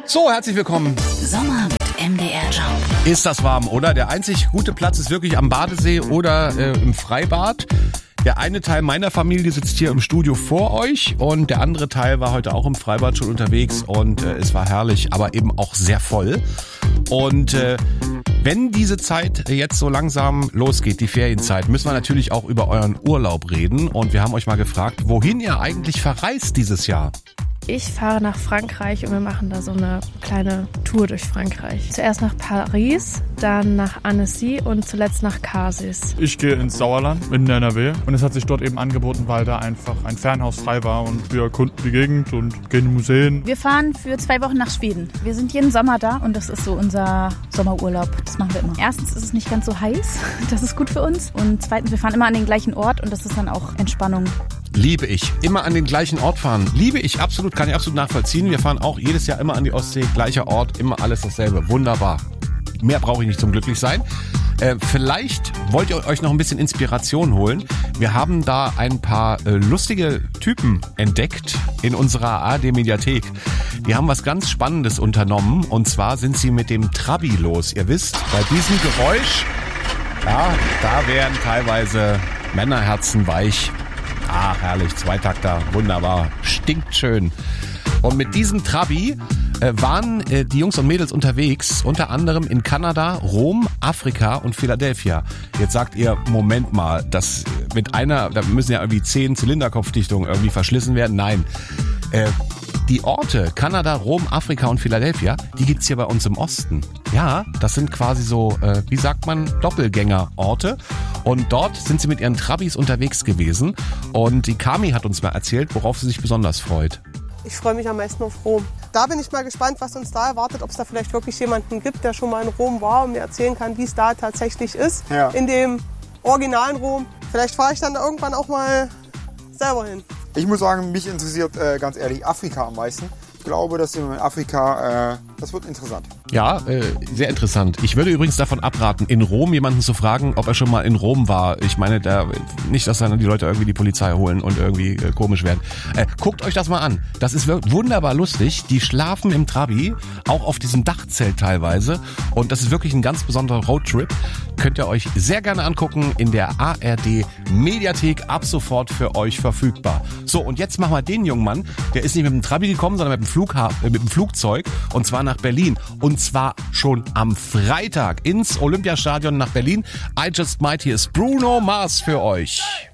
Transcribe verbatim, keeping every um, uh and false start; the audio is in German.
So, herzlich willkommen. Sommer mit M D R Jump. Ist das warm, oder? Der einzig gute Platz ist wirklich am Badesee oder äh, im Freibad. Der eine Teil meiner Familie sitzt hier im Studio vor euch und der andere Teil war heute auch im Freibad schon unterwegs und äh, es war herrlich, aber eben auch sehr voll. Und äh, wenn diese Zeit jetzt so langsam losgeht, die Ferienzeit, müssen wir natürlich auch über euren Urlaub reden. Und wir haben euch mal gefragt, wohin ihr eigentlich verreist dieses Jahr. Ich fahre nach Frankreich und wir machen da so eine kleine Tour durch Frankreich. Zuerst nach Paris, dann nach Annecy und zuletzt nach Cassis. Ich gehe ins Sauerland in N R W und es hat sich dort eben angeboten, weil da einfach ein Fernhaus frei war und wir erkunden die Gegend und gehen in Museen. Wir fahren für zwei Wochen nach Schweden. Wir sind jeden Sommer da und das ist so unser Sommerurlaub. Das machen wir immer. Erstens ist es nicht ganz so heiß, das ist gut für uns. Und zweitens, wir fahren immer an den gleichen Ort und das ist dann auch Entspannung. Liebe ich. Immer an den gleichen Ort fahren. Liebe ich absolut, kann ich absolut nachvollziehen. Wir fahren auch jedes Jahr immer an die Ostsee, gleicher Ort, immer alles dasselbe. Wunderbar. Mehr brauche ich nicht zum Glücklichsein. Äh, vielleicht wollt ihr euch noch ein bisschen Inspiration holen. Wir haben da ein paar äh, lustige Typen entdeckt in unserer A R D-Mediathek. Die haben was ganz Spannendes unternommen und zwar sind sie mit dem Trabi los. Ihr wisst, bei diesem Geräusch, ja, da werden teilweise Männerherzen weich. Ah, herrlich, Zweitakter, wunderbar, stinkt schön. Und mit diesem Trabi äh, waren äh, die Jungs und Mädels unterwegs, unter anderem in Kanada, Rom, Afrika und Philadelphia. Jetzt sagt ihr, Moment mal, das mit einer, da müssen ja irgendwie zehn Zylinderkopfdichtungen irgendwie verschlissen werden. Nein, äh, die Orte Kanada, Rom, Afrika und Philadelphia, die gibt's hier bei uns im Osten. Ja, das sind quasi so, äh, wie sagt man, Doppelgängerorte. Und dort sind sie mit ihren Trabis unterwegs gewesen. Und die Kami hat uns mal erzählt, worauf sie sich besonders freut. Ich freue mich am meisten auf Rom. Da bin ich mal gespannt, was uns da erwartet, ob es da vielleicht wirklich jemanden gibt, der schon mal in Rom war und mir erzählen kann, wie es da tatsächlich ist. Ja. In dem originalen Rom. Vielleicht fahre ich dann da irgendwann auch mal selber hin. Ich muss sagen, mich interessiert äh, ganz ehrlich Afrika am meisten. Ich glaube, dass in Afrika, äh, das wird interessant. Ja, äh, sehr interessant. Ich würde übrigens davon abraten, in Rom jemanden zu fragen, ob er schon mal in Rom war. Ich meine, da nicht, dass dann die Leute irgendwie die Polizei holen und irgendwie äh, komisch werden. Äh, guckt euch das mal an. Das ist wirklich wunderbar lustig. Die schlafen im Trabi, auch auf diesem Dachzelt teilweise. Und das ist wirklich ein ganz besonderer Roadtrip. Könnt ihr euch sehr gerne angucken in der A R D-Mediathek, ab sofort für euch verfügbar. So, und jetzt machen wir den jungen Mann. Der ist nicht mit dem Trabi gekommen, sondern mit dem Flughafen, äh, mit dem Flugzeug. Und zwar nach Berlin. Und zwar schon am Freitag ins Olympiastadion nach Berlin. I Just Might, hier ist Bruno Mars für euch.